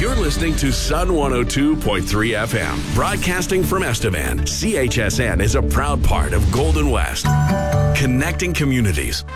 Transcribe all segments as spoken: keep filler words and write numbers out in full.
You're listening to Sun one oh two point three F M, broadcasting from Estevan. C H S N is a proud part of Golden West, connecting communities.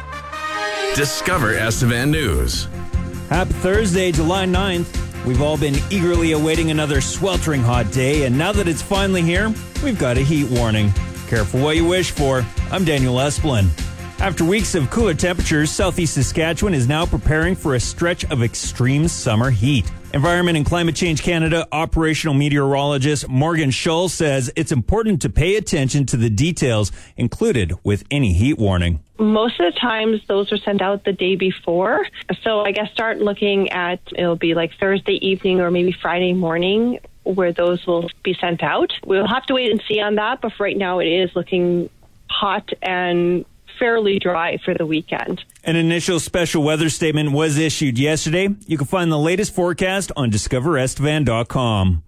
Discover Estevan News. Happy Thursday, July ninth. We've all been eagerly awaiting another sweltering hot day, and now that it's finally here, we've got a heat warning. Careful what you wish for. I'm Daniel Esplin. After weeks of cooler temperatures, southeast Saskatchewan is now preparing for a stretch of extreme summer heat. Environment and Climate Change Canada operational meteorologist Morgan Schull says it's important to pay attention to the details included with any heat warning. Most of the times those are sent out the day before. So I guess start looking at, it'll be like Thursday evening or maybe Friday morning where those will be sent out. We'll have to wait and see on that, but for right now it is looking hot and fairly dry for the weekend. An initial special weather statement was issued yesterday. You can find the latest forecast on discover estevan dot com.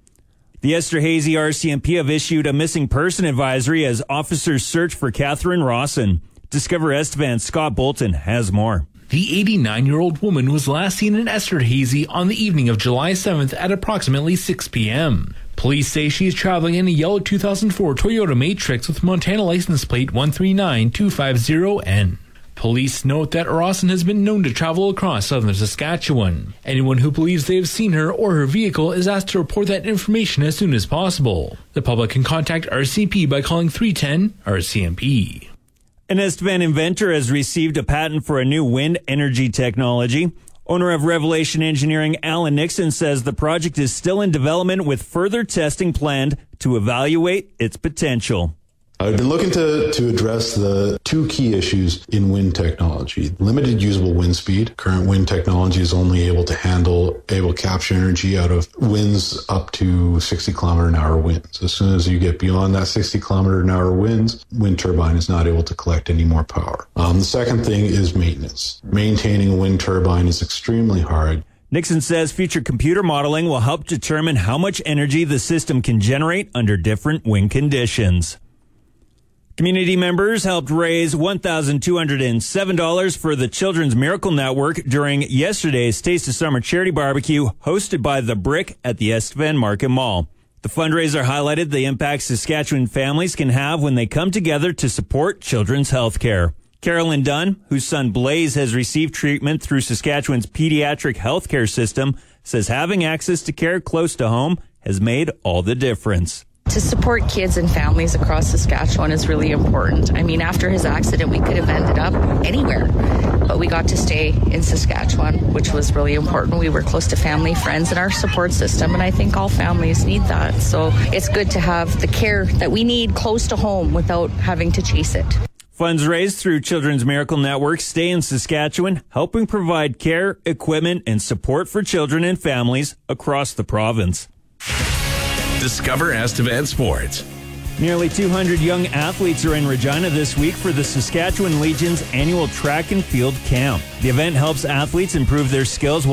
The Esterhazy R C M P have issued a missing person advisory as officers search for Catherine Rawson. Discover Estevan's Scott Bolton has more. The eighty-nine-year-old woman was last seen in Esterhazy on the evening of July seventh at approximately six p.m. Police say she is traveling in a yellow two thousand four Toyota Matrix with Montana license plate one three nine two five zero N. Police note that Rawson has been known to travel across southern Saskatchewan. Anyone who believes they have seen her or her vehicle is asked to report that information as soon as possible. The public can contact R C M P by calling three one zero R C M P. An Estevan inventor has received a patent for a new wind energy technology. Owner of Revelation Engineering, Alan Nixon, says the project is still in development with further testing planned to evaluate its potential. I've been looking to, to address the two key issues in wind technology. Limited usable wind speed. Current wind technology is only able to handle, able to capture energy out of winds up to sixty kilometer an hour winds. As soon as you get beyond that sixty kilometer an hour winds, wind turbine is not able to collect any more power. Um, the second thing is maintenance. Maintaining a wind turbine is extremely hard. Nixon says future computer modeling will help determine how much energy the system can generate under different wind conditions. Community members helped raise one thousand two hundred seven dollars for the Children's Miracle Network during yesterday's Taste of Summer charity barbecue hosted by The Brick at the Estevan Market Mall. The fundraiser highlighted the impact Saskatchewan families can have when they come together to support children's health care. Carolyn Dunn, whose son Blaze has received treatment through Saskatchewan's pediatric health care system, says having access to care close to home has made all the difference. To support kids and families across Saskatchewan is really important. I mean, after his accident, we could have ended up anywhere, but we got to stay in Saskatchewan, which was really important. We were close to family, friends, and our support system, and I think all families need that. So it's good to have the care that we need close to home without having to chase it. Funds raised through Children's Miracle Network stay in Saskatchewan, helping provide care, equipment, and support for children and families across the province. Discover Estevan Sports. Nearly two hundred young athletes are in Regina this week for the Saskatchewan Legion's annual track and field camp. The event helps athletes improve their skills